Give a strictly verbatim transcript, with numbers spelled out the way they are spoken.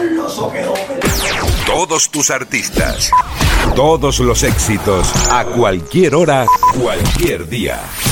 Todos tus artistas, todos los éxitos, a cualquier hora, cualquier día.